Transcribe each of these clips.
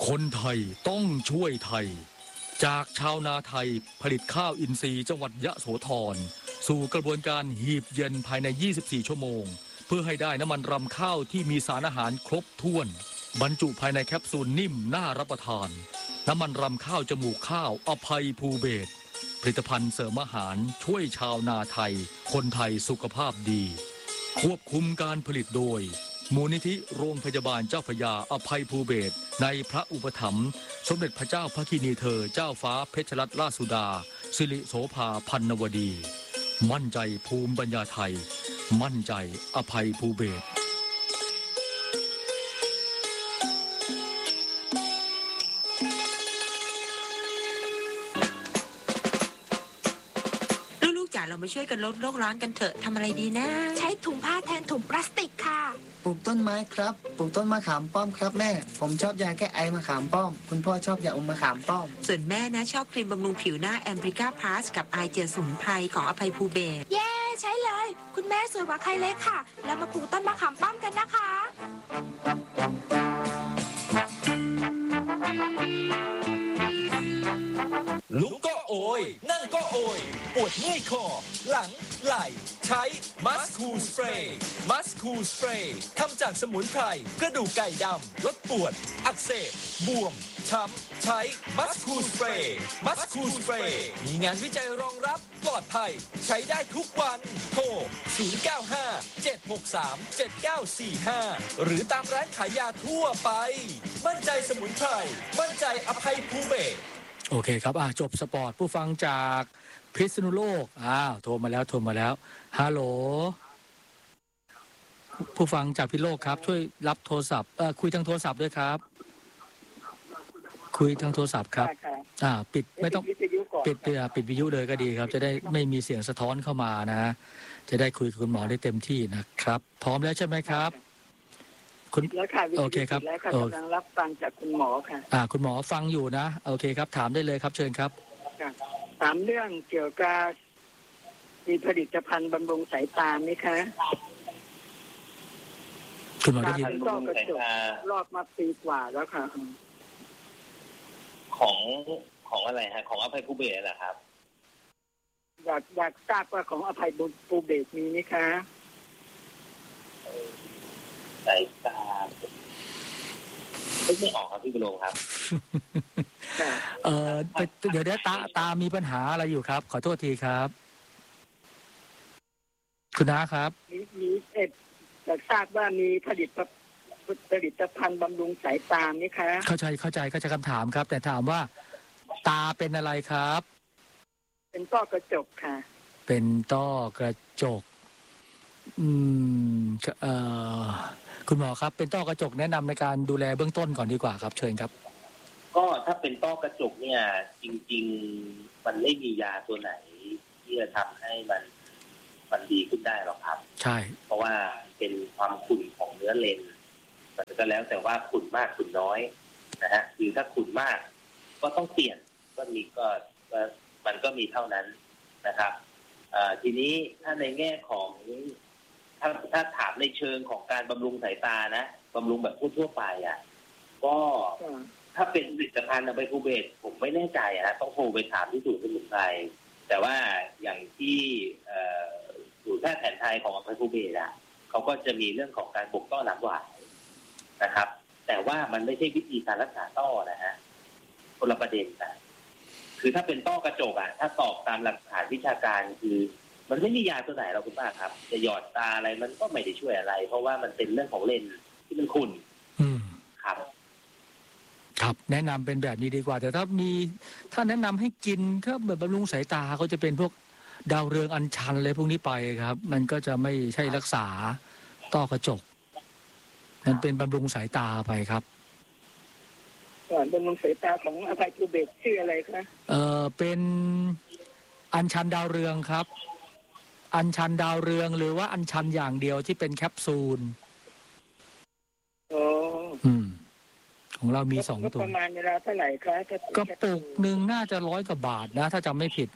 คนไทยต้องช่วยไทยจากชาวนาไทยผลิตข้าวอินทรีย์จังหวัดยะโสธรสู่กระบวนการหีบเย็นภายใน24ชั่วโมงเพื่อให้ได้น้ำมันรำข้าวที่มีสารอาหารครบถ้วนบรรจุภายในแคปซูลนิ่มน่ารับประทานน้ำมันรำข้าวจมูกข้าวอภัยภูเบศรผลิตภัณฑ์เสริมอาหารช่วยชาวนาไทยคนไทยสุขภาพดีควบคุมการผลิตโดยมูลนิธิโรงพยาบาลเจ้าพระยาอภัยภูเบศรในพระอุปถัมภ์สมเด็จพระเจ้าพระกินีเธอเจ้าฟ้าเพชรรัตนราชสุดาสิริโสภาพันนวดีมั่นใจภูมิปัญญาไทยมั่นใจอภัยภูเบศรเรามาช่วยกันลดโลกร้อนกันเถอะทำอะไรดีนะใช้ถุงผ้าแทนถุงพลาสติกค่ะปลูกต้นไม้ครับปลูกต้นมะขามป้อมครับแม่ผมชอบยาแก้ไอมะขามป้อมคุณพ่อชอบยาอมมะขามป้อมส่วนแม่นะชอบครีมบำรุงผิวหน้าแอมบริก้าพลัสกับไอเจลสมุนไพรของอภัยภูเบศรเย้ใช้เลยคุณแม่สวยกว่าใครเลยค่ะแล้วมาปลูกต้นมะขามป้อมกันนะคะลุกก็โอยนั่งก็โอยปวดเมื่อยคอหลังไหล่ใช้มัสคูลสเปรย์มัสคูลสเปรย์ทำจากสมุนไพรกระดูกไก่ดำลดปวดอักเสบบวมช้ำใช้มัสคูลสเปรย์มัสคูลสเปรย์มีงานวิจัยรองรับปลอดภัยใช้ได้ทุกวันโทร0957637945หรือตามร้านขายยาทั่วไปมั่นใจสมุนไพรมั่นใจอภัยภูเบศรโอเคครับจบสปอร์ตผู้ฟังจากพิษณุโลกโทรมาแล้วฮัลโหลผู้ฟังจากพิษณุโลกครับช่วยรับโทรศัพท์คุยทางโทรศัพท์ด้วยครับคุยทางโทรศัพท์ครับปิดไม่ต้องปิดวิทยุเลยก็ดีครับจะได้ไม่มีเสียงสะท้อนเข้ามานะจะได้คุยกับคุณหมอได้เต็มที่นะครับพร้อมแล้วใช่ไหมครับคุณแล้วค่ะโอเคครับกำลังรับฟังจากคุณหมอค่ะคุณหมอฟังอยู่นะโอเคครับถามได้เลยครับเชิญครับถามเรื่องเกี่ยวกับมีผลิตภัณฑ์บำรุงสายตาไหมคะคุณหมอได้ยินต้องกระจกรอบมาปีกว่าแล้วค่ะของอะไรฮะของอภัยภูเบศรเหรอครับอยากทราบว่าของอภัยภูเบศรมีไหมคะสายตาไม่ออกครับพี่บุญรงค์ครับเดี๋ยวตามีปัญหาอะไรอยู่ครับขอโทษทีครับคุณน้าครับมีอยากทราบว่ามีผลิตภัณฑ์บำรุงสายตาไหมคะเข้าใจคำถามครับแต่ถามว่าตาเป็นอะไรครับเป็นต้อกระจกค่ะเป็นต้อกระจกคุณหมอครับเป็นต้อกระจกแนะนำในการดูแลเบื้องต้นก่อนดีกว่าครับเชิญครับก็ถ้าเป็นต้อกระจกเนี่ยจริงๆมันไม่มียาตัวไหนที่จะทำให้มันดีขึ้นได้หรอกครับใช่เพราะว่าเป็นความขุ่นของเนื้อเลนมันก็แล้วแต่ว่าขุ่นมากขุ่นน้อยนะฮะคือถ้าขุ่นมากก็ต้องเปลี่ยนก็มันก็มีเท่านั้นนะครับทีนี้ถ้าในแง่ของถ้าถามในเชิงของการบำรุงสายตานะบำรุงแบบทั่วไปก็ถ้าเป็นผลิตภัณฑ์อภัยภูเบศรผมไม่แน่ใจต้องโทรไปถามที่ศูนย์สมุนไพรแต่ว่าอย่างที่ศูนย์แพทย์แผนไทยของอภัยภูเบศรเขาก็จะมีเรื่องของการปกป้องน้ำหวานนะครับแต่ว่ามันไม่ใช่วิธีการรักษาต้อนะฮะคนละประเด็นนะคือถ้าเป็นต้อกระจกถ้าตอบตามหลักฐานวิชาการคือมันไม่มียาตัวไหนเราคุณป้าครับจะหยอดตาอะไรมันก็ไม่ได้ช่วยอะไรเพราะว่ามันเป็นเรื่องของเลนที่มันขุ่นครับแนะนำเป็นแบบนี้ดีกว่าแต่ถ้าแนะนำให้กินก็แบบบำรุงสายตาเขาจะเป็นพวกดาวเรืองอัญชันอะไรพวกนี้ไปครับมันก็จะไม่ใช่รักษาต้อกระจกมันเป็นบำรุงสายตาไปครับบำรุงสายตาของอภัยภูเบศรชื่ออะไรคะเป็นอัญชันดาวเรืองครับอัญชันดาวเรืองหรือว่าอัญชันอย่างเดียวที่เป็นแคปซูลของเรามี2ตัวประมาณเวลาเท่าไหร่คะกระปุกหนึ่งน่าจะ100 กว่าบาทนะถ้าจำไม่ผิด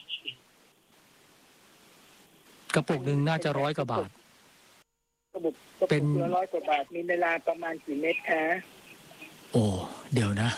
กระปุกหนึ่งน่าจะ100 กว่าบาทเป็น100 กว่าบาทมีเวลาประมาณกี่เม็ดคะโอ้เดี๋ยวนะ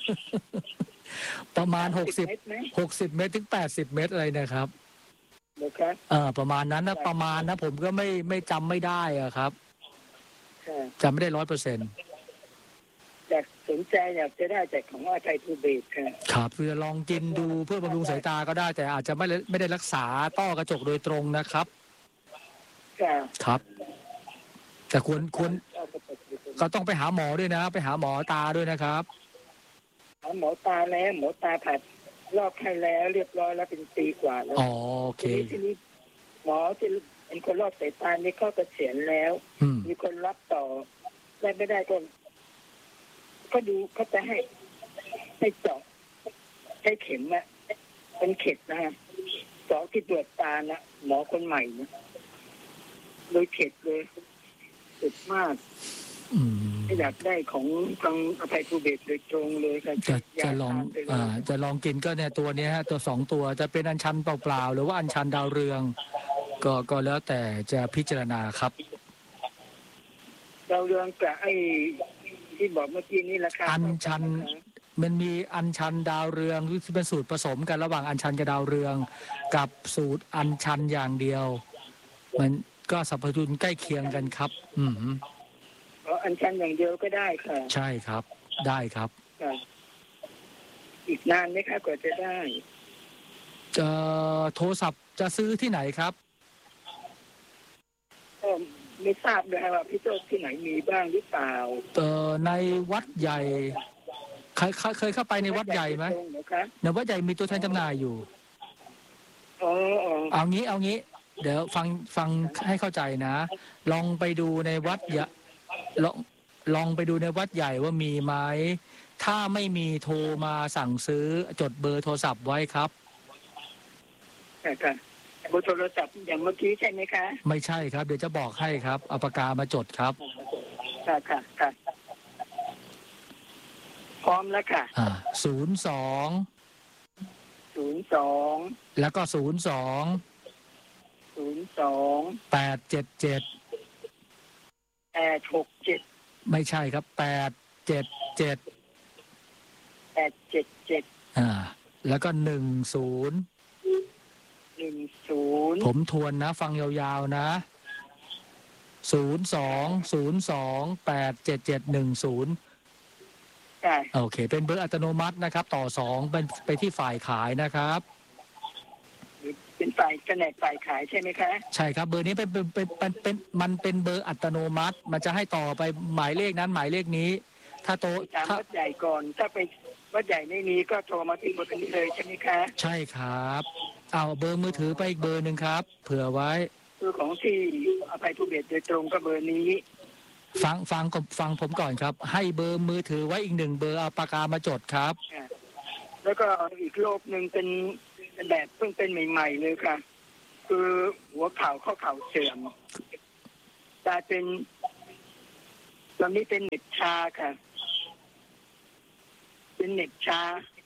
ประมาณเมตรไหม 60 เมตรถึง80 เมตรอะไรนะครับนะครับประมาณนั้นนะประมาณนะผมก็ไม่จำไม่ได้อะครับค่ะจำไม่ได้100% อยากสนใจอยากจะได้จากของอาไทยทูเบตค่ะครับเพื่อลองกินดูเพื่อบำรุงสายตาก็ได้ แต่อาจจะไม่ได้รักษาต้อกระจกโดยตรงนะครับค่ะครับ แต่ควรเอาไปปฏิบัติก็ต้องไปหาหมอด้วยนะ ไปหาหมอตาด้วยนะครับหมอตาแล้วหมอตาผัดรอบให้แล้วเรียบร้อยแล้วเป็นปีกว่าแล้วอ๋อโอเคทีนี้หมอที่เป็นคนรอบสายตานี่เขาเกษียณแล้วอืมมีคนรับต่อได้ไม่ได้ก็ดูเขาจะให้เจาะให้เข็มอะเป็นเข็ดนะฮะเจาะที่ตรวจตานะหมอคนใหม่นะโดยเข็ดเลยสุดมากอืมไม่อยากได้ของทางอภัยภูเบศรโดยตรงเลยค่ะจะลองยาทานไปเลยจะลองกินก็เนี่ยตัวเนี้ยฮะตัว2 ตัวจะเป็นอัญชันเปล่าๆหรือว่าอัญชันดาวเรือง ก็แล้วแต่จะพิจารณาครับเราเรื่องกับไอ้ที่บอกเมื่อกี้นี้ราคาอัญชัน มันมีอัญชันดาวเรืองที่เป็นสูตรผสมกันระหว่างอัญชันกับดาวเรือง กับสูตรอัญชันอย่างเดียว มันก็สรรพคุณใกล้เคียงกันครับ อืมอันชันอย่างเดียวก็ได้ค่ะใช่ครับ ได้ครับค่ะอีกนานไหมคะกว่าจะได้โทรศัพท์จะซื้อที่ไหนครับก็ไม่ทราบเลยว่าพี่โจ้ที่ไหนมีบ้างหรือเปล่าในวัดใหญ่เคยเข้าไปในวัดใหญ่ไหมตรงเหรอคะในวัดใหญ่มีตัวแทนจำหน่ายอยู่อ๋ออ๋อเอางี้ เดี๋ยวฟังให้เข้าใจนะ ลองไปดูในวัดใหญ่ลองไปดูในวัดใหญ่ว่ามีไหมถ้าไม่มีโทรมาสั่งซื้อจดเบอร์โทรศัพท์ไว้ครับค่ะค่ะเบอร์โทรศัพท์อย่างเมื่อกี้ใช่ไหมคะไม่ใช่ครับ เดี๋ยวจะบอกให้ครับเอาปากกามาจดครับค่ะค่ะค่ะพร้อมแล้วค่ะ 02 02 แล้วก็02 02 877 867 ไม่ใช่ครับ877 877 แล้วก็10 10 ผมทวนนะ ฟังยาวๆนะ02 ค่ะโอเค เป็นเบอร์อัตโนมัตินะครับ ต่อ2ไปที่ฝ่ายขายนะครับเป็นฝ่ายแผนกฝ่ายขายใช่ไหมคะใช่ครับ เบอร์นี้มันเป็นเบอร์อัตโนมัติ มันจะให้ต่อไปหมายเลขนั้นหมายเลขนี้ ถ้าโตถามถ้าวัดใหญ่ก่อน ถ้าไปวัดใหญ่ไม่มีก็โทรมาที่เบอร์นี้เลยใช่ไหมคะใช่ครับ เอาเบอร์มือถือไปอีกเบอร์หนึ่งครับ เผื่อไว้คือของที่อภัยภูเบศรโดยตรงก็เบอร์นี้ฟังผมก่อนครับ ให้เบอร์มือถือไว้อีก1 เบอร์เอาปากกามาจดครับแล้วก็อีกโรคหนึ่งเป็นแบบเพิ่งเป็นใหม่ๆเลยค่ะ คือหัวเข่าข้อเข่าเสื่อมกลายเป็นตอนนี้เป็นเหน็บชาค่ะ เป็นเหน็บชา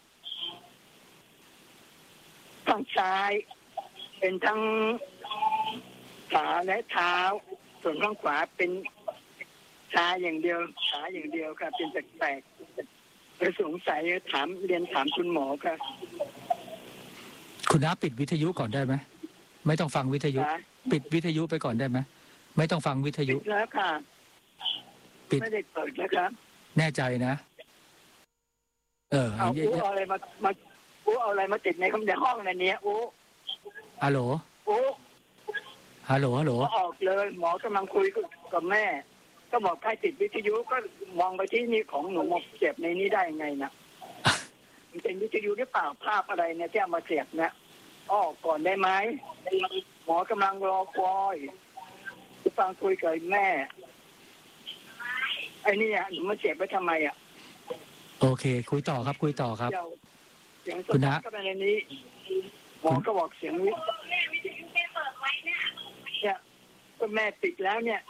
ข้างซ้าย เป็นทั้งขาและเท้า ส่วนข้างขวาเป็นชาอย่างเดียวขาอย่างเดียวค่ะ เป็นแปลกๆเลยสงสัยเรียนถามคุณหมอค่ะคุณน้าปิดวิทยุก่อนได้ไหมไม่ต้องฟังวิทยุค่ะปิดวิทยุไปก่อนได้ไหมไม่ต้องฟังวิทปิยุดแล้วค่ะปิดไม่ได้เปิดนะครับแน่ใจนะเอาเอาอะไรมาเอาอะไรมาติดในห้องในนี้ฮัลโหล ฮัลโหลก็ออกเลยหมอกำลังคุยกับแม่ ก็บอกใครติดวิทยุก็มองไปที่นี่ของหนูมาเสียบในนี้ได้ยังไงนะ มันเป็นวิทยุหรือเปล่าภาพอะไรเนี่ยที่เอามาเสียบนะออกก่อนได้ไหมหมอกำลังรอคอยฟังคุยกับแม่ไอ้นี่หนูมาเสียบไว้ทำไมอ่ะโอเค คุยต่อครับเสียงสคุณดนะก็ไปในนี้หมอก็บอกเสียงนี้เนี่ยก็แม่ปิดแล้วเนี่ย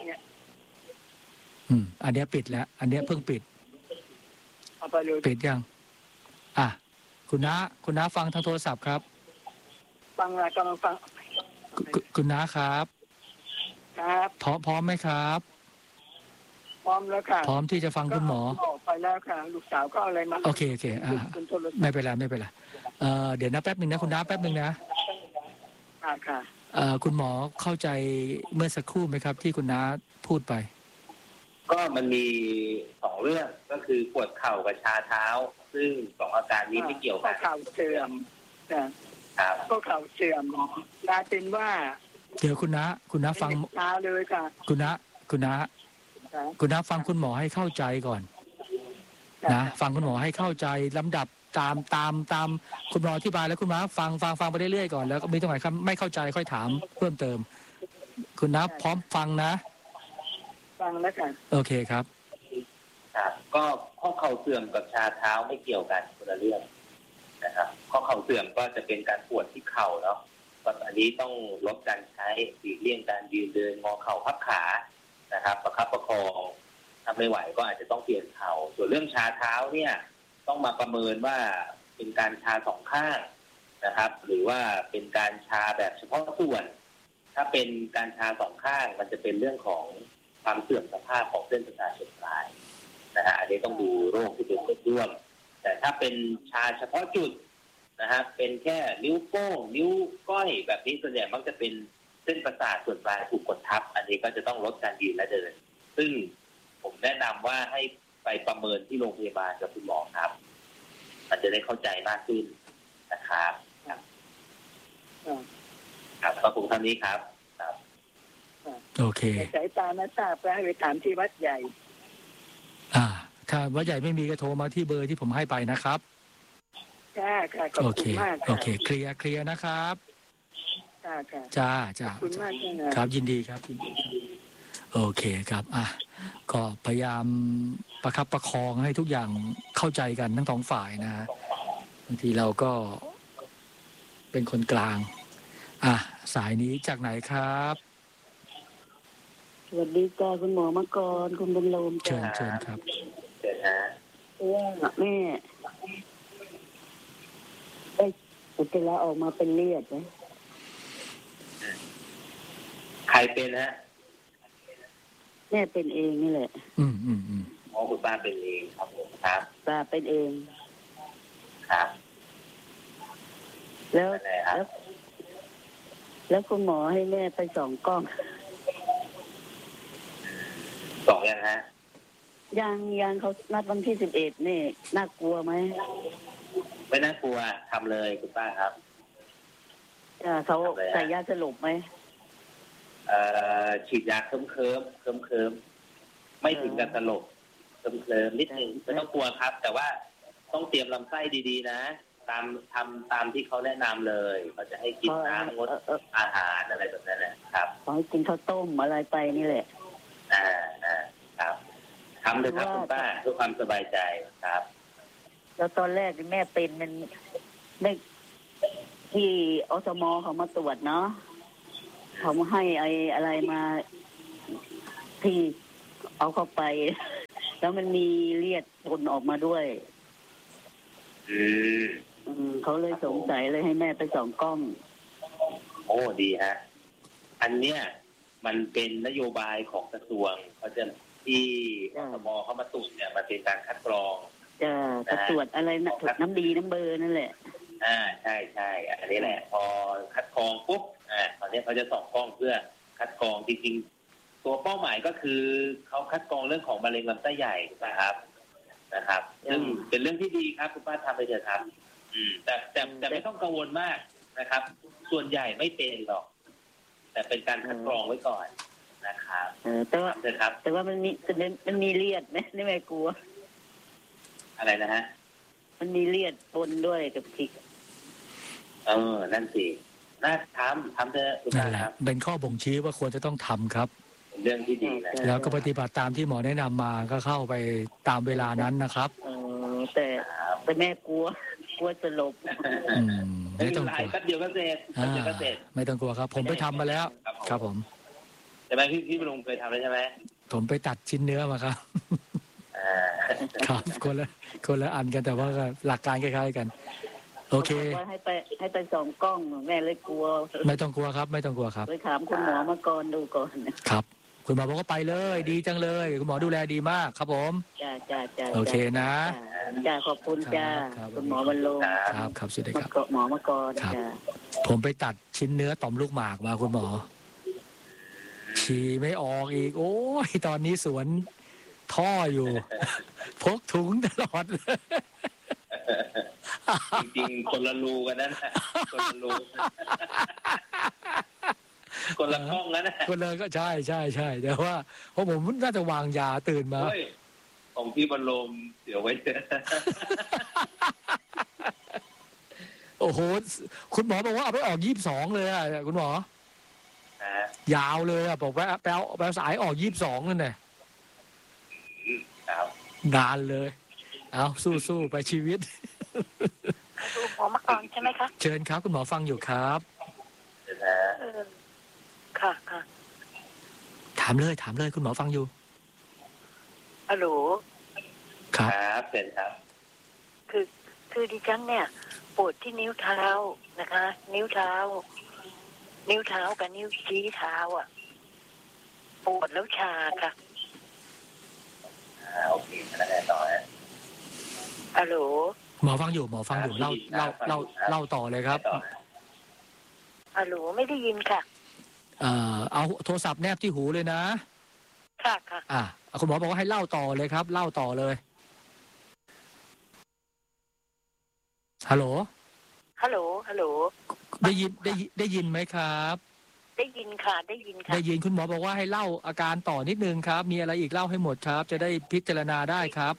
อันเนี้ยปิดแล้ว อันเนี้ยเพิ่งปิดเอาไปเลยปิดยังคุณน้าฟังทางโทรศัพท์ครับฟังอะไรกำลังฟังคุณน้าครับครับพร้อมไหมครับพร้อมแล้วค่ะพร้อมที่จะฟังคุณหมอก็ออกไปไปแล้วค่ะ ลูกสาวก็เอาอะไรมาโอเคคุณโทรศัพท์ไม่เป็นไรเดี๋ยวนะแป๊บหนึ่งนะคุณน้าแป๊บหนึ่งนะค่ะคุณหมอเข้าใจเมื่อสักครู่ไหมครับ ที่คุณน้าพูดไปก็มันมี2เรื่องก็คือปวดเข่ากับชาเท้า ซึ่ง2อาการนี้ไม่เกี่ยวก็กันเข่าเสื่อมนะครับ ก็เข่าเสื่อมกลายเป็นว่าเดี๋ยวคุณน้าฟังช้าเลยค่ะคุณน้าฟังคุณหมอให้เข้าใจก่อนนะฟังคุณหมอให้เข้าใจลำดับตามคุณหมออธิบายแล้วคุณน้าฟังไปเรื่อยๆก่อนแล้วก็มีตรงไหนครับไม่เข้าใจค่อยถามเพิ่มเติม คุณน้าพร้อมฟังนะฟังแล้วค่ะโอเคครับครับก็ข้อเข่าเสื่อมกับชาเท้าไม่เกี่ยวกันคนละเรื่องนะครับข้อเข่าเสื่อมก็จะเป็นการปวดที่เข่าเนาะอันนี้ต้องลดการใช้หลีกเลี่ยงการยืนเดินงอเข่าพับขานะครับประคับประคองถ้าไม่ไหวก็อาจจะต้องเปลี่ยนเข่าส่วนเรื่องชาเท้าเนี่ยต้องมาประเมินว่าเป็นการชา2ข้างนะครับ หรือว่าเป็นการชาแบบเฉพาะส่วน ถ้าเป็นการชา2ข้างมันจะเป็นเรื่องของความเสื่อมสภาพของเส้นประสาทส่วนปลายนะฮะอันนี้ต้องดูโรคที่เป็นส่วนร่วมแต่ถ้าเป็นชาเฉพาะจุดนะฮะเป็นแค่นิ้วโป้งนิ้วก้อยแบบนี้ส่วนใหญ่มักจะเป็นเส้นประสาทส่วนปลายถูกกดทับอันนี้ก็จะต้องลดการยืนและเดินซึ่งผมแนะนำว่าให้ไปประเมินที่โรงพยาบาลกับคุณหมอครับมันจะได้เข้าใจมากขึ้นนะครับครับขอบคุณท่านนี้ครับครับโอเคสายตาหน้าตาไปให้ไปถามที่วัดใหญ่ถ้าวัดใหญ่ไม่มีก็โทรมาที่เบอร์ที่ผมให้ไปนะครับค่ะขอบคุณมากโอเคเคลียร์นะครับค่ะจ้าขอบคุณมากครับยินดีครับโอเคครับก็พยายามประคับประคองให้ทุกอย่างเข้าใจกันทั้งสองฝ่ายนะบางทีเราก็เป็นคนกลางสายนี้จากไหนครับสวัสดีจ้าคุณหมอมกรคุณบรรลมเชิญครับเชิญฮะแม่ได้อุจจาระออกมาเป็นเลือดไหมใครเป็นฮะแม่เป็นเองนี่แหละคุณป้าเป็นเองครับผมครับป้าเป็นเองครับแล้วคุณหมอให้แม่ไป2 กล้อง 2ยังฮะยังเขานัดวันที่11นี่น่ากลัวไหมไม่น่ากลัวทำเลยคุณป้าครับเขาใส่ยาสลบไหมฉีดยาเคิมไม่ถึงกับสลบเคิมนิดนึงไม่ต้องกลัวครับ แต่ว่าต้องเตรียมลำไส้ดีๆนะตามที่เขาแนะนำเลยเขาจะให้กินน้ำงดอาหารอะไรแบบนั้นนะครับขอให้กินข้าวต้มอะไรไปนี่แหละครับทำเลยครับคุณป้าเพื่อความสบายใจครับแล้วตอนแรกแม่เป็นมันไม่ที่อสม.เขามาตรวจเนาะเขามาให้อะไรมาที่เอาเข้าไป แล้วมันมีเลือดปนออกมาด้วยเขาเลยสงสัยเลยให้แม่ไป2 กล้องโอ้ดีฮะอันเนี้ยมันเป็นนโยบายของกระทรวงเขาจะที่อสม.เขามาตรวจเนี่ยมันเป็นการคัดกรองจะตรวจอะไรนะน้ำดีน้ำเบอร์นั่นแหละใช่อันนี้แหละพอคัดกรองปุ๊บตอนนี้เขาจะส่องกล้องเพื่อคัดกรองจริงๆตัวเป้าหมายก็คือเขาคัดกรองเรื่องของมะเร็งลำไส้ใหญ่นะครับซึ่งเป็นเรื่องที่ดีครับคุณป้าทำไปเถอะครับแต่ไม่ต้องกังวลมากนะครับส่วนใหญ่ไม่เป็นหรอกแต่เป็นการคัดกรองไว้ก่อนนะครับแต่ว่ามันมีเลือดไหมนี่แม่กลัวอะไรนะฮะมันมีเลือดปนด้วยกับพริกนั่นสิน่าทำเถอะนั่นแหละเป็นข้อบ่งชี้ว่าควรจะต้องทำครับเรื่องที่ดีนะแล้วก็ปฏิบัติตามที่หมอแนะนำมาก็เข้าไปตามเวลานั้นนะครับแต่แม่กลัวสลบไม่ต้องกลัวแป๊บเดียวก็เสร็จไม่ต้องกลัวครับผมไปทำมาแล้วครับผมใช่ไหมพี่ลุงเคยทำแล้วใช่ไหมผมไปตัดชิ้นเนื้อมาครับครับคนละอันกันแต่ว่าหลักการคล้ายๆกันโอเคให้ไป2 กล้องแม่เลยกลัวไม่ต้องกลัวครับไม่ต้องกลัวครับไปถามคุณหมอมาก่อนดูก่อนครับคุณหมอบอกว่าไปเลยดีจังเลยคุณหมอดูแลดีมากครับผมจ้าโอเคนะจ้าขอบคุณจ้าครับคุณหมอบรรลุครับครับสวัสดีครับหมอมกรครับจ้าผมไปตัดชิ้นเนื้อต่อมลูกหมากมาคุณหมอฉี่ไม่ออกอีก โอ้ยตอนนี้สวนท่ออยู่ พกถุงตลอดเลยจริงๆคนละรูกันนั่นนะคนละรูคนละห้องแล้วนะคนเลยก็ใช่แต่ว่าเพราะผมน่าจะวางยาตื่นมาเฮ้ยของพี่บรรลมเดี๋ยวไว้เจอโอ้โหคุณหมอบอกว่าเอาไปออก22เลยอ่ะคุณหมอ ยาวเลยอ่ะบอกว่าแปลสายออก22นั่นแหละครับนานเลย เอาสู้ไปชีวิตดูหมอมาก่อนใช่ไหมคะเชิญครับคุณหมอฟังอยู่ครับนะค่ะถามเลยคุณหมอฟังอยู่ฮัลโหลครับครับเสร็จครับคือดิฉันเนี่ยปวดที่นิ้วเท้านะคะ นิ้วเท้ากับนิ้วชี้เท้าอ่ะปวดแล้วชาค่ะโอเคแล้วไงต่อฮะฮัลโหลหมอฟังอยู่เล่าต่อเลยครับฮัลโหลไม่ได้ยินค่ะเอาโทรศัพท์แนบที่หูเลยนะค่ะคุณหมอบอกว่าให้เล่าต่อเลยครับ เล่าต่อเลยฮัลโหล ได้ยินไหมครับได้ยินค่ะได้ยินคุณหมอบอกว่าให้เล่าอาการต่อนิดนึงครับ มีอะไรอีกเล่าให้หมดครับ จะได้พิจารณาได้ครับ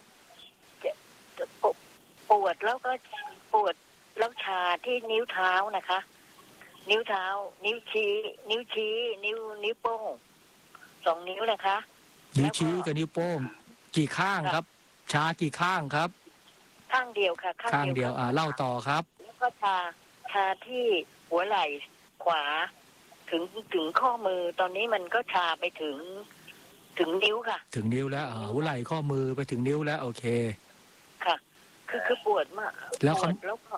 ปวดแล้วก็ปวดแล้วชาที่นิ้วเท้านะคะ นิ้วเท้า นิ้วชี้นิ้วโป้ง2 นิ้วนะคะนิ้วชี้กับนิ้วโป้งกี่ข้างครับ ชากี่ข้างครับข้างเดียวค่ะข้างเดียวเล่าต่อครับแล้วก็ชาที่หัวไหล่ขวาถึงข้อมือตอนนี้มันก็ชาไปถึงนิ้วค่ะถึงนิ้วแล้วหัวไหล่ข้อมือไปถึงนิ้วแล้วโอเคค่ะ คือปวดมากแล้วปวดแล้วก็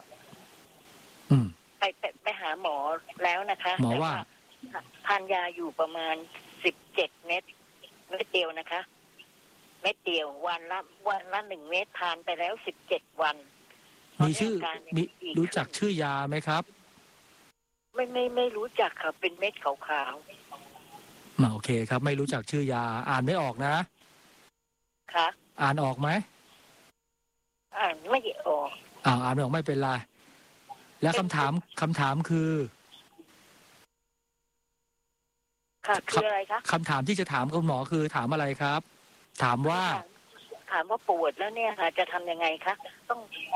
ไปหาหมอแล้วนะคะหมอว่าทานยาอยู่ประมาณ17 เม็ดเดียวนะคะ เม็ดเดียววันละ1 เม็ดทานไปแล้ว17 วันมีชื่อมีรู้จักชื่อยาไหมครับไม่รู้จักค่ะเป็นเม็ดขาวโอเคครับ ไม่รู้จักชื่อยาอ่านไม่ออกนะๆค่ะอ่านออกไหมอ่านไม่ออกอ่านไม่ออกไม่เป็นไรแล้วคำถามคือค่ะคืออะไรคะคำถามที่จะถามคุณหมอคือถามอะไรครับ ถามว่าปวดแล้วเนี่ยค่ะจะทำยังไงคะต้อง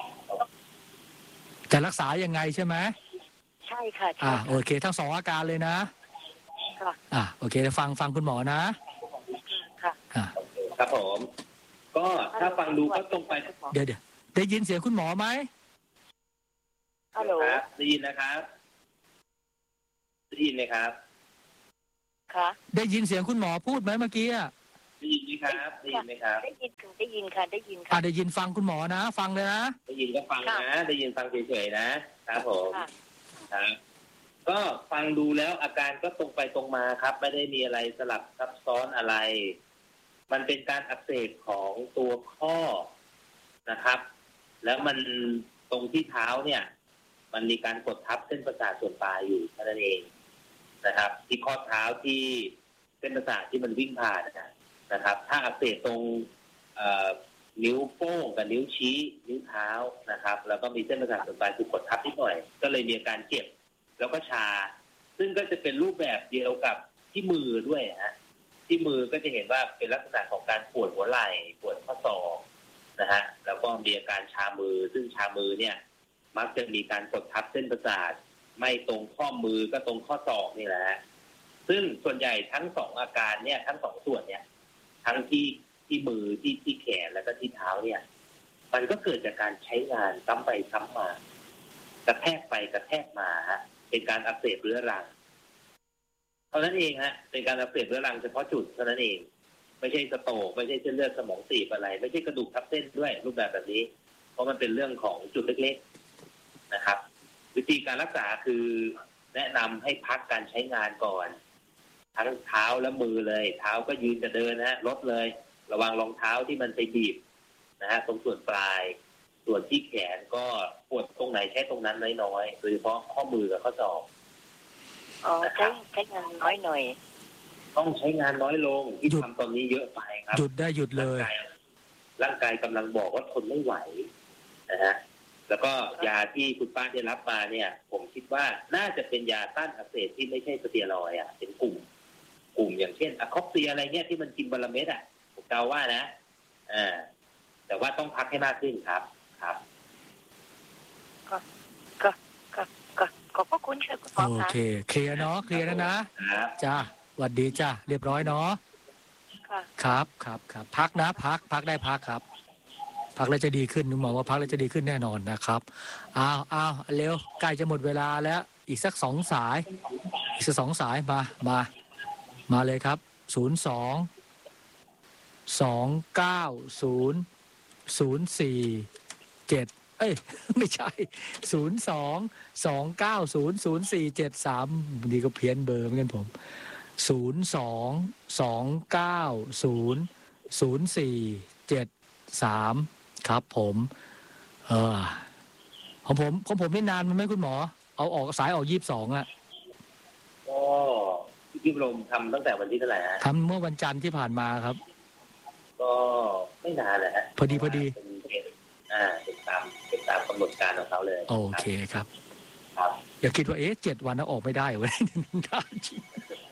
จะรักษายังไงใช่ไหมใช่ค่ะโอเคทั้ง2อาการเลยนะค่ะโอเคฟังคุณหมอนะค่ะครับผม ก็ถ้าฟังดูก็ตรงไปเดี๋ยวได้ยินเสียงคุณหมอไหมฮัลโหลได้ยินนะครับได้ยินไหมครับค่ะได้ยินเสียงคุณหมอพูดไหมเมื่อกี้ได้ยินไหมครับได้ยินไหมครับได้ยินค่ะได้ยินฟังคุณหมอนะฟังเลยนะได้ยินก็ฟังนะได้ยินฟังเฉยๆนะครับผมครับก็ฟังดูแล้วอาการก็ตรงไปตรงมาครับไม่ได้มีอะไรสลับซับซ้อนอะไรมันเป็นการอักเสบของตัวข้อนะครับแล้วมันตรงที่เท้าเนี่ยมันมีการกดทับเส้นประสาทส่วนปลายอยู่นั่นเองนะครับที่ข้อเท้าที่เส้นประสาทที่มันวิ่งผ่านนะครับถ้าอักเสบตรงนิ้วโป้งกับนิ้วชี้นิ้วเท้านะครับแล้วก็มีเส้นประสาทส่วนปลายถูกกดทับนิดหน่อยก็เลยมีอาการเจ็บแล้วก็ชาซึ่งก็จะเป็นรูปแบบเดียวกับที่มือด้วยที่มือก็จะเห็นว่าเป็นลักษณะของการปวดหัวไหล่ปวดข้อศอกนะฮะแล้วก็มีอาการชามือซึ่งชามือเนี่ยมักจะมีการกดทับเส้นประสาทไม่ตรงข้อมือก็ตรงข้อศอกนี่แหละซึ่งส่วนใหญ่ทั้ง2อาการเนี่ยทั้ง2ส่วนเนี่ยทั้งที่มือที่แขนแล้วก็ที่เท้าเนี่ยมันก็เกิดจากการใช้งานซ้ำไปซ้ำมากระแทกไปกระแทกมาเป็นการอักเสบเรื้อรังเท่านั้นเองเป็นการอักเสบเรื้อรังเฉพาะจุดเท่านั้นเองไม่ใช่สโตรกไม่ใช่เส้นเลือดสมองตีบอะไรไม่ใช่กระดูกทับเส้นด้วยรูปแบบนี้เพราะมันเป็นเรื่องของจุดเล็กๆนะครับวิธีการรักษาคือแนะนำให้พักการใช้งานก่อนทั้งเท้าและมือเลยเท้าก็ยืนจะเดินนะฮะลดเลยระวังรองเท้าที่มันไปบีบนะฮะตรงส่วนปลายส่วนที่แขนก็ปวดตรงไหนใช้ตรงนั้นน้อยๆโดยเฉพาะข้อมือกับข้อศอกใช้งานน้อยหน่อยต้องใช้งานน้อยลงที่ทำตอนนี้เยอะไปครับหยุดได้หยุดเลยร่างกายกำลังบอกว่าทนไม่ไหวนะฮะแล้วก็ยาที่คุณป้าได้รับมาเนี่ยผมคิดว่าน่าจะเป็นยาต้านอักเสบที่ไม่ใช่สเตียรอยด์เป็นกลุ่มอย่างเช่นอะคอปเซียอะไรเงี้ยที่มันกินวันละเม็ดผมเดาว่านะแต่ว่าต้องพักให้มากขึ้นครับขอบพระคุณค่ะคุณหมอคะโอเคเคลียร์เนาะเคลียร์แล้วนะจ้าสวัสดีจ้าเรียบร้อยเนาะครับพักนะพักได้พักครับพักแล้วจะดีขึ้นหมอว่าพักแล้วจะดีขึ้นแน่นอนนะครับเอาเร็วใกล้จะหมดเวลาแล้วอีกสัก2 สายมาเลยครับ02-290-047ไม่ใช่02-290-0473ดีก็เพี้ยนเบอร์เหมือนกันผม02-290-0473ครับผมของผมนี่นานมันไหมคุณหมอเอาออกสายออก22 ก็พี่ลมทำตั้งแต่วันที่เท่าไหร่ทำเมื่อวันจันทร์ที่ผ่านมาครับก็ไม่นานแหละฮะพอดีเป็นตามกำหนดการของเขาเลยโอเคครับอย่าคิดว่า7 วันแล้วออกไม่ได้เว้ยได้จริง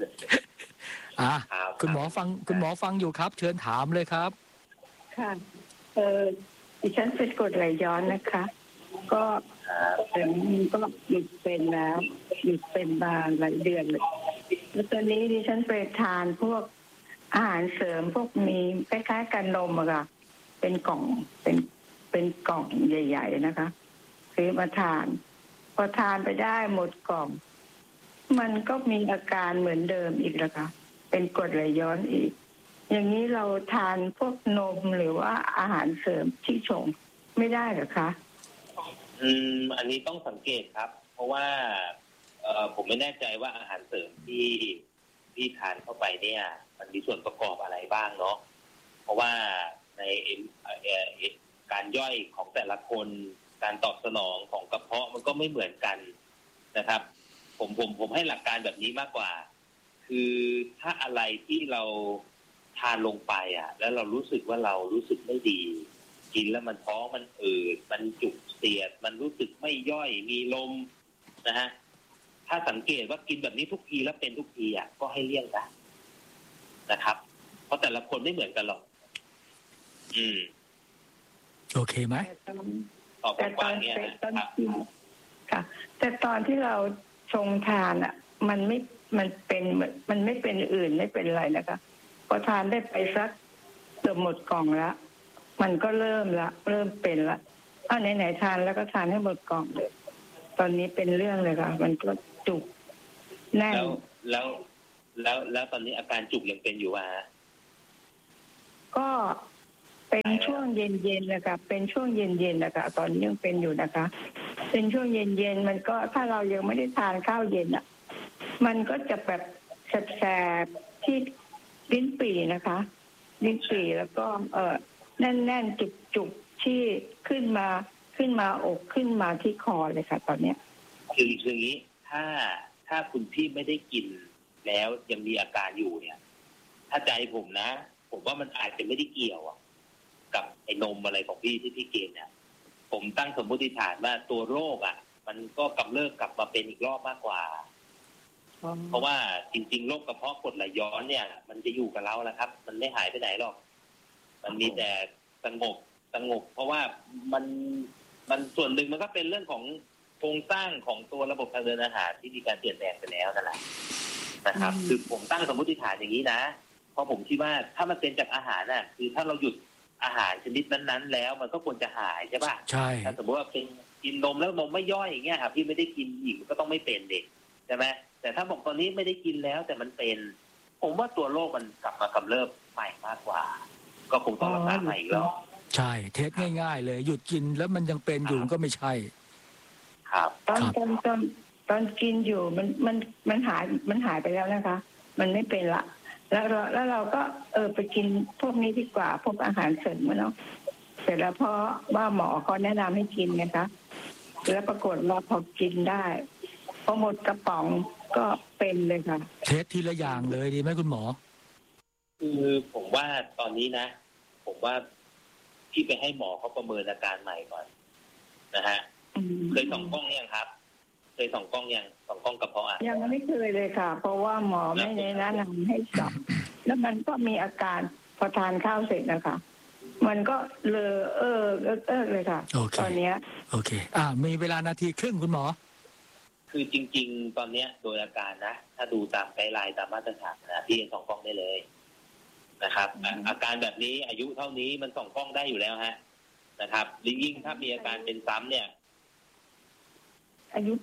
คุณหมอฟังอยู่ครับเชิญถามเลยครับค่ะดิฉันเป็นกรดไหลย้อนนะคะก็แต่มันก็หยุดเป็นแล้วหยุดเป็นมาหลายเดือนเลยแล้วตอนนี้ดิฉันไปทานพวกอาหารเสริมพวกมีคล้ายๆกันนมอะค่ะเป็นกล่องเป็นกล่องใหญ่ๆนะคะซื้อมาทานพอทานไปได้หมดกล่องมันก็มีอาการเหมือนเดิมอีกแล้วค่ะเป็นกรดไหลย้อนอีกอย่างนี้เราทานพวกนมหรือว่าอาหารเสริมที่ชงไม่ได้หรอคะอันนี้ต้องสังเกตครับเพราะว่าผมไม่แน่ใจว่าอาหารเสริมที่ทานเข้าไปเนี่ยมันมีส่วนประกอบอะไรบ้างเนาะเพราะว่าในการย่อยของแต่ละคนการตอบสนองของกระเพาะมันก็ไม่เหมือนกันนะครับผมให้หลักการแบบนี้มากกว่าคือถ้าอะไรที่เราทานลงไปแล้วเรารู้สึกว่าเรารู้สึกไม่ดีกินแล้วมันท้องมันอืดมันจุกเสียดมันรู้สึกไม่ย่อยมีลมนะฮะถ้าสังเกตว่ากินแบบนี้ทุกทีแล้วเป็นทุกทีก็ให้เลี่ยงกันนะครับเพราะแต่ละคนไม่เหมือนกันหรอกโอเคไหมแต่ตอนค่ะแต่ตอนที่เราชงทานมันไม่เป็นอื่นไม่เป็นอะไรนะคะพอทานได้ไปสักเกือบหมดกล่องแล้วมันก็เริ่มเป็นละไหนทานแล้วก็ทานให้หมดกล่องเลยตอนนี้เป็นเรื่องเลยค่ะมันก็จุกแน่นแล้วตอนนี้อาการจุกยังเป็นอยู่ก็เป็นช่วงเย็นๆนะคะเป็นช่วงเย็นๆนะคะตอนนี้ยังเป็นอยู่นะคะเป็นช่วงเย็นๆมันก็ถ้าเรายังไม่ได้ทานข้าวเย็นมันก็จะแบบแสบๆที่ลิ้นปี่นะคะลิ้นปี่แล้วก็แน่นๆจุกๆที่ขึ้นมาอกขึ้นมาที่คอเลยค่ะตอนเนี้ยคืออย่างนี้ถ้าคุณพี่ไม่ได้กินแล้วยังมีอาการอยู่เนี่ยถ้าใจผมนะผมว่ามันอาจจะไม่ได้เกี่ยวกับไอ้นมอะไรของพี่ที่พี่กินเนี่ยผมตั้งสมมติฐานว่าตัวโรคมันก็กำเริบกลับมาเป็นอีกรอบมากกว่าเพราะว่าจริงๆโรคกระเพาะกรดไหลย้อนเนี่ยมันจะอยู่กับเราแหละครับมันไม่หายไปไหนหรอกมันมีแต่สงบเพราะว่ามันส่วนหนึ่งมันก็เป็นเรื่องของโครงสร้างของตัวระบบทางเดินอาหารที่มีการเปลี่ยนแปลงไปแล้วนั่นแหละนะครับคือผมตั้งสมมติฐานอย่างนี้นะเพราะผมคิดว่าถ้ามันเป็นจากอาหารคือถ้าเราหยุดอาหารชนิดนั้นๆแล้วมันก็ควรจะหายใช่ป่ะใช่ถ้าสมมติว่าเป็นกินนมแล้วนมไม่ย่อยอย่างเงี้ยพี่ไม่ได้กินอีกก็ต้องไม่เป็นเด็กใช่ไหมแต่ถ้าบอกตอนนี้ไม่ได้กินแล้วแต่มันเป็นผมว่าตัวโรคมันกลับมากำเริบใหม่มากกว่าก็คงต้องรักษาใหม่อีกแล้วใช่เทสง่ายๆเลยหยุดกินแล้วมันยังเป็นอยู่ก็ไม่ใช่ครับตอนกินอยู่มันหายไปแล้วนะคะมันไม่เป็นละแล้วเราก็ไปกินพวกนี้ดีกว่าพวกอาหารเสริมเนาะเสร็จแล้วเพราะว่าหมอเขาแนะนำให้กินนะคะแล้วปรากฏว่าพอกินได้พอหมดกระป๋องก็เป็นเลยค่ะเทสทีละอย่างเลยดีไหมคุณหมอคือผมว่าตอนนี้นะผมว่าพี่ไปให้หมอเขาประเมินอาการใหม่ก่อนนะฮะเคยส่องกล้องยังครับเคยส่องกล้องยังส่องกล้องกระเพาะยังไม่เคยเลยค่ะเพราะว่าหมอไม่แนะนำให้ส่องแล้วมันก็มีอาการพอทานข้าวเสร็จนะคะมันก็เลยค่ะตอนนี้โอเคมีเวลานาทีครึ่งคุณหมอคือจริงๆตอนนี้โดยอาการนะถ้าดูตามไกด์ไลน์ตามมาตรฐานนะพี่ยังส่องกล้องได้เลยนะครับอาการแบบนี้อายุเท่านี้มันส่องกล้องได้อยู่แล้วฮะนะครับยิ่งถ้ามีอาการเป็นซ้ำเนี่ยอายุ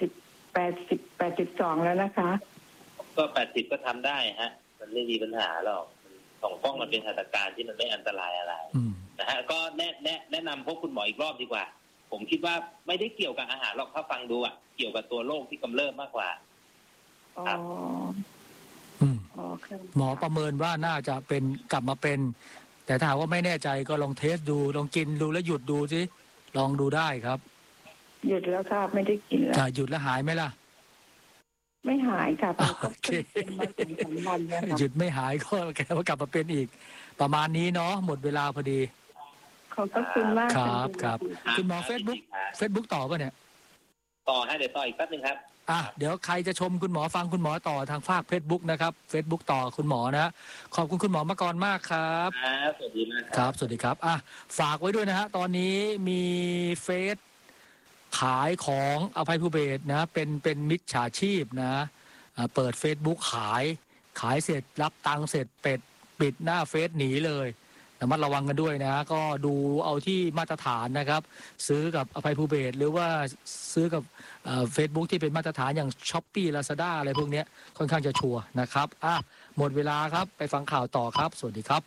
82แล้วนะคะก็80ก็ทำได้ฮะมันไม่มีปัญหาหรอกส่องกล้องมันเป็นหัตถการที่มันไม่อันตรายอะไรนะฮะก็แนะนำพบคุณหมออีกรอบดีกว่าผมคิดว่าไม่ได้เกี่ยวกับอาหารหรอกถ้าฟังดูเกี่ยวกับตัวโรคที่กำเริบมากกว่าครับหมอประเมินว่าน่าจะเป็นกลับมาเป็นแต่ถ้าว่าไม่แน่ใจก็ลองเทสดูลองกินดูแล้วหยุดดูสิลองดูได้ครับหยุดแล้วครับไม่ได้กินแล้วหยุดแล้วหายไหมล่ะไม่หายค่ะโอเคหยุดไม่หายก็แกว่ากลับมาเป็นอีกประมาณนี้เนาะหมดเวลาพอดีขอบคุณมากครับคุณหมอเฟซบุ๊กต่อป่ะเนี่ยต่อให้เดี๋ยวต่ออีกแป๊บนึงครับเดี๋ยวใครจะชมคุณหมอฟังคุณหมอต่อทางฝากเฟซบุ๊กนะครับเฟซบุ๊กต่อคุณหมอนะขอบคุณคุณหมอมาก่อนมากครับสวัสดีมากครับสวัสดีครับฝากไว้ด้วยนะฮะตอนนี้มีเฟซขายของอภัยภูเบศรนะเป็นมิจฉาชีพนะเปิด Facebook ขายเสร็จรับตังค์เสร็จปิดหน้าเฟซหนีเลยระมัดระวังกันด้วยนะก็ดูเอาที่มาตรฐานนะครับซื้อกับอภัยภูเบศรหรือว่าซื้อกับFacebook ที่เป็นมาตรฐานอย่าง Shopee Lazada อะไรพวกนี้ค่อนข้างจะชัวร์นะครับหมดเวลาครับไปฟังข่าวต่อครับสวัสดีครับ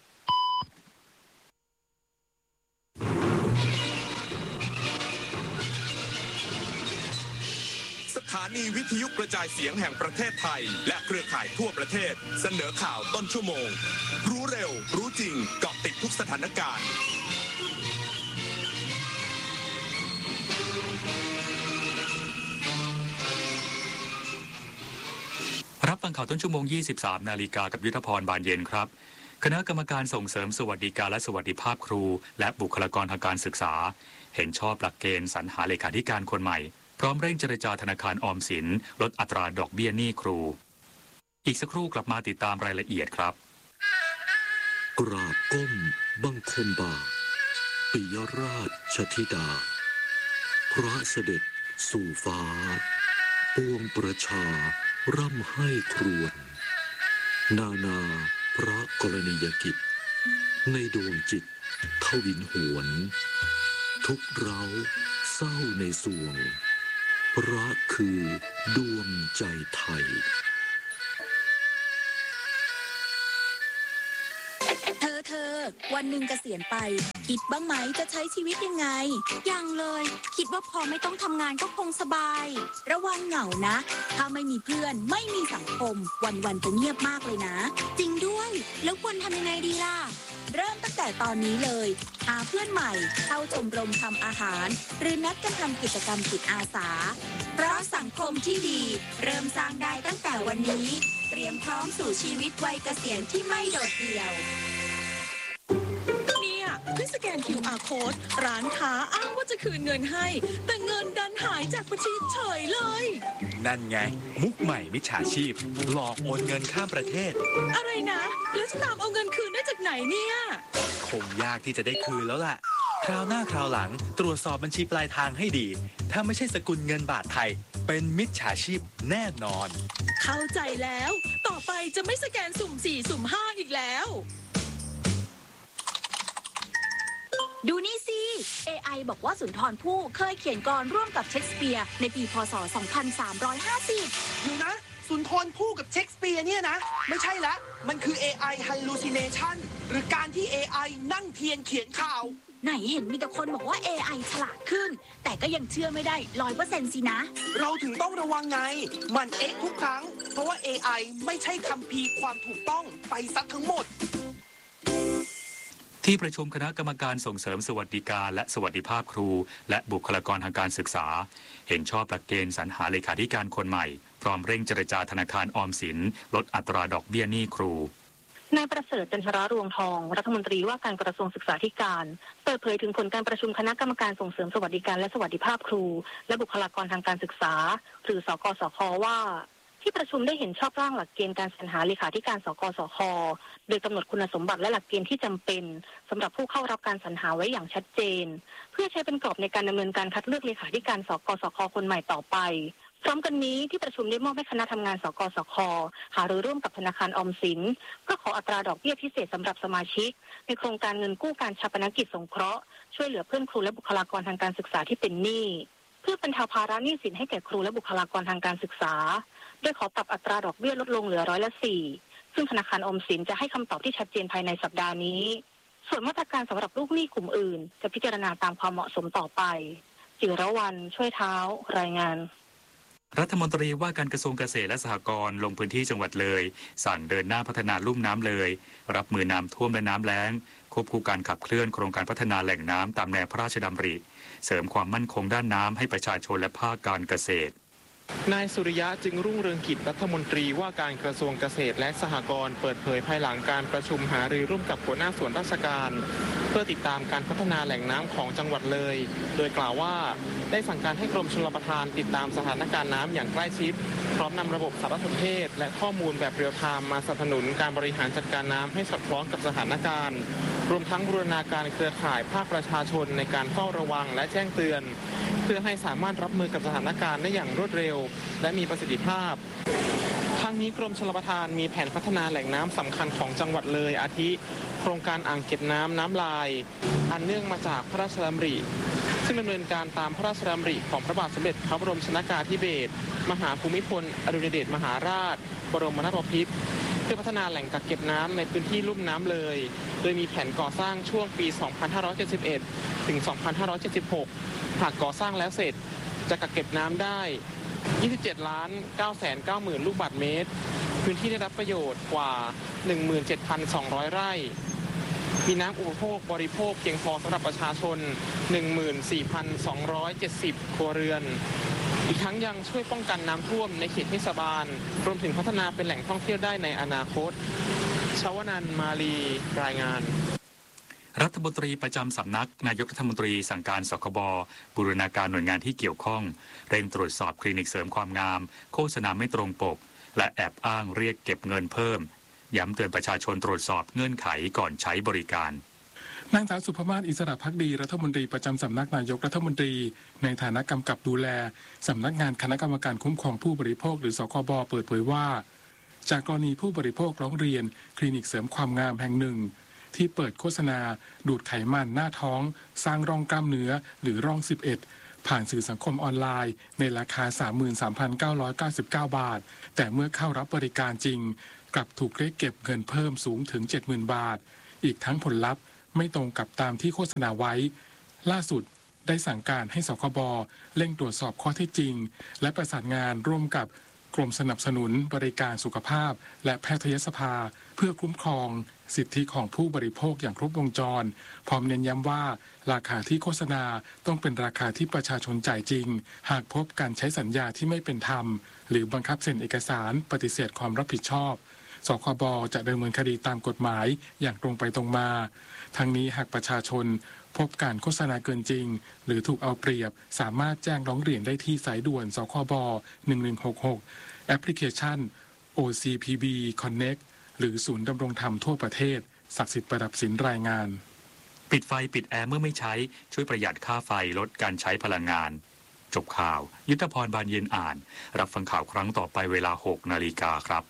สถานีวิทยุกระจายเสียงแห่งประเทศไทยและเครือข่ายทั่วประเทศเสนอข่าวต้นชั่วโมงรู้เร็วรู้จริงเกาะติดทุกสถานการณ์รับฟังข่าวต้นชั่วโมง 23 นาฬิกากับยุทธพรบานเย็นครับคณะกรรมการส่งเสริมสวัสดิการและสวัสดิภาพครูและบุคลากรทางการศึกษาเห็นชอบหลักเกณฑ์สรรหาเลขาธิการคนใหม่พร้อมเร่งเจรจาธนาคารออมสินลดอัตราดอกเบี้ยหนี้ครูอีกสักครู่กลับมาติดตามรายละเอียดครับกราบก้มบังคมบาทปิยราชธิดาพระเสด็จสู่ฟ้าปวงประชาร่ำให้ครวญนาพระกรณียกิจในดวงจิตทวินหวนทุกเราเศร้าในสวงพระคือดวงใจไทยเธอวันหนึ่งเกษียณไปคิดบ้างไหมจะใช้ชีวิตยังไงยังเลยคิดว่าพอไม่ต้องทำงานก็คงสบายระวังเหงานะถ้าไม่มีเพื่อนไม่มีสังคมวันจะเงียบมากเลยนะจริงด้วยแล้วควรทำยังไงดีล่ะเริ่มตั้งแต่ตอนนี้เลยหาเพื่อนใหม่เข้าชมรมทำอาหารหรือนัดกันทำกิจกรรมจิตอาสาเพราะสังคมที่ดีเริ่มสร้างได้ตั้งแต่วันนี้เตรียมพร้อมสู่ชีวิตวัยเกษียณที่ไม่โดดเดี่ยวด้วยสแกน QR Code ร้านค้าอ้างว่าจะคืนเงินให้แต่เงินดันหายจากบัญชีเฉยเลยนั่นไงมุกใหม่มิจฉาชีพหลอกโอนเงินข้ามประเทศอะไรนะแล้วจะตามเอาเงินคืนได้จากไหนเนี่ยคงยากที่จะได้คืนแล้วล่ะคราวหน้าคราวหลังตรวจสอบบัญชีปลายทางให้ดีถ้าไม่ใช่สกุลเงินบาทไทยเป็นมิจฉาชีพแน่นอนเข้าใจแล้วต่อไปจะไม่สแกนสุ่ม4สุ่ม5อีกแล้วดูนี่สิ AI บอกว่าสุนทรภู่เคยเขียนกลร่วมกับเชคสเปียร์ในปีพ.ศ. 2350 อยู่นะสุนทรภู่กับเชคสเปียร์เนี่ยนะไม่ใช่ละมันคือ AI hallucination หรือการที่ AI นั่งเทียนเขียนข่าวไหนเห็นมีแต่คนบอกว่า AI ฉลาดขึ้น แต่ก็ยังเชื่อไม่ได้ 100% สินะเราถึงต้องระวังไง มันเอ๊ะทุกครั้ง เพราะว่า AI ไม่ใช่คัมภีร์ความถูกต้องไปซะทั้งหมดที่ประชุมคณะกรรมการส่งเสริมสวัสดิการและสวัสดิภาพครูและบุคลากรทางการศึกษาเห็นชอบหลักเกณฑ์สรรหาเลขาธิการคนใหม่พร้อมเร่งเจรจาธนาคารออมสินลดอัตราดอกเบี้ยหนี้ครูนายประเสริฐจันทรารวงทองรัฐมนตรีว่าการกระทรวงศึกษาธิการเปิดเผยถึงผลการประชุมคณะกรรมการส่งเสริมสวัสดิการและสวัสดิภาพครูและบุคลากรทางการศึกษาหรือสกสคว่าที่ประชุมได้เห็นชอบร่างหลักเกณฑ์การสรรหาเลขาธิการสกสคโดยกำหนดคุณสมบัติและหลักเกณฑ์ที่จำเป็นสำหรับผู้เข้ารับการสรรหาไว้อย่างชัดเจนเพื่อใช้เป็นกรอบในการดำเนินการคัดเลือกเลขาธิการสกสคคนใหม่ต่อไปพร้อมกันนี้ที่ประชุมได้มอบให้คณะทำงานสกสคหารือร่วมกับธนาคารออมสินเพื่อขออัตราดอกเบี้ยพิเศษสำหรับสมาชิกในโครงการเงินกู้การฌาปนกิจสงเคราะห์ช่วยเหลือเพื่อนครูและบุคลากรทางการศึกษาที่เป็นหนี้เพื่อบรรเทาภาระหนี้สินให้แก่ครูและบุคลากรทางการศึกษาโดยขอปรับอัตราดอกเบี้ยลดลงเหลือ4%ซึ่งธนาคารออมสินจะให้คำตอบที่ชัดเจนภายในสัปดาห์นี้ส่วนมาตรการสำหรับลูกหนี้กลุ่มอื่นจะพิจารณาตามความเหมาะสมต่อไปจิรวรรณช่วยเท้ารายงานรัฐมนตรีว่าการกระทรวงเกษตรและสหกรณ์ลงพื้นที่จังหวัดเลยสั่งเดินหน้าพัฒนาลุ่มน้ำเลยรับมือน้ำท่วมและน้ำแล้งควบคู่การขับเคลื่อนโครงการพัฒนาแหล่งน้ำตามแนวพระราชดำริเสริมความมั่นคงด้านน้ำให้ประชาชนและภาคการเกษตรนายสุริยะจึงรุ่งเรืองกิจรัฐมนตรีว่าการกระทรวงเกษตรและสหกรณ์เปิดเผยภายหลังการประชุมหารือร่วมกับหัวหน้าส่วนราชการเพื่อติดตามการพัฒนาแหล่งน้ำของจังหวัดเลยโดยกล่าวว่าได้สั่งการให้กรมชลประทานติดตามสถานการณ์น้ำอย่างใกล้ชิดพร้อมนำระบบสารสนเทศและข้อมูลแบบเรียลไทม์มาสนับสนุนการบริหารจัดการน้ำให้สอดคล้องกับสถานการณ์รวมทั้งบูรณาการเครือข่ายภาคประชาชนในการเฝ้าระวังและแจ้งเตือนเพื่อให้สามารถรับมือกับสถานการณ์ได้อย่างรวดเร็วและมีประสิทธิภาพทั้งนี้กรมชลประทานมีแผนพัฒนาแหล่งน้ำสำคัญของจังหวัดเลยอาทิโครงการอ่างเก็บน้ำน้ำลายอันเนื่องมาจากพระราชดำริซึ่งดำเนินการตามพระราชดำริของพระบาทสมเด็จพระบรมชนกาธิเบศรมหาภูมิพลอดุลยเดชมหาราชบรมนาถบพิตรเพื่อพัฒนาแหล่งกักเก็บน้ำในพื้นที่ลุ่มน้ำเลยโดยมีแผนก่อสร้างช่วงปี 2571 ถึง 2576 หากก่อสร้างแล้วเสร็จจะกักเก็บน้ำได้ 27,990,000 ลูกบาศก์เมตรพื้นที่ได้รับประโยชน์กว่า 17,200 ไร่มีน้ำอุปโภคบริโภคเพียงพอสำหรับประชาชน 14,270 ครัวเรือนอีกทั้งยังช่วยป้องกันน้ำท่วมในเขตเทศบาลรวมถึงพัฒนาเป็นแหล่งท่องเที่ยวได้ในอนาคตชวนันท์มาลีรายงานรัฐมนตรีประจำสำนักนายกรัฐมนตรีสั่งการสคบบูรณาการหน่วยงานที่เกี่ยวข้องเร่งตรวจสอบคลินิกเสริมความงามโฆษณาไม่ตรงปกและแอบอ้างเรียกเก็บเงินเพิ่มย้ำเตือนประชาชนตรวจสอบเงื่อนไขก่อนใช้บริการนางสาวสุภมาศอิสระภักดีรัฐมนตรีประจำสำนักนายกรัฐมนตรีในฐานะกำกับดูแลสำนักงานคณะกรรมการคุ้มครองผู้บริโภคหรือสคบเปิดเผยว่าจากกรณีผู้บริโภคร้องเรียนคลินิกเสริมความงามแห่งหนึ่งที่เปิดโฆษณาดูดไขมันหน้าท้องสร้างร่องกล้ามเนื้อหรือร่อง11ผ่านสื่อสังคมออนไลน์ในราคา 33,999 บาทแต่เมื่อเข้ารับบริการจริงกลับถูกเรียกเก็บเงินเพิ่มสูงถึง 70,000 บาทอีกทั้งผลลัพธ์ไม่ตรงกับตามที่โฆษณาไว้ล่าสุดได้สั่งการให้สคบเร่งตรวจสอบข้อเท็จจริงและประสานงานร่วมกับกรมสนับสนุนบริการสุขภาพและแพทยสภาเพื่อคุ้มครองสิทธิของผู้บริโภคอย่างครบวงจรพร้อมเน้นย้ำว่าราคาที่โฆษณาต้องเป็นราคาที่ประชาชนจ่ายจริงหากพบการใช้สัญญาที่ไม่เป็นธรรมหรือบังคับเซ็นเอกสารปฏิเสธความรับผิดชอบสคบจะดำเนินคดีตามกฎหมายอย่างตรงไปตรงมาทั้งนี้หากประชาชนพบการโฆษณาเกินจริงหรือถูกเอาเปรียบสามารถแจ้งร้องเรียนได้ที่สายด่วนสคบ1166แอปพลิเคชัน OCPB Connect หรือศูนย์ดำรงธรรมทั่วประเทศศักดิ์สิทธิ์ประดับสินรายงานปิดไฟปิดแอร์เมื่อไม่ใช้ช่วยประหยัดค่าไฟลดการใช้พลังงานจบข่าวยุทธพรบานเย็นอ่านรับฟังข่าวครั้งต่อไปเวลา 6 นาฬิกาครับ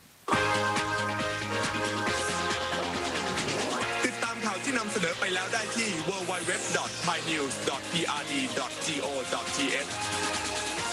ติดตามข่าวที่นำเสนอไปแล้วได้ที่ www.thainews.prd.go.th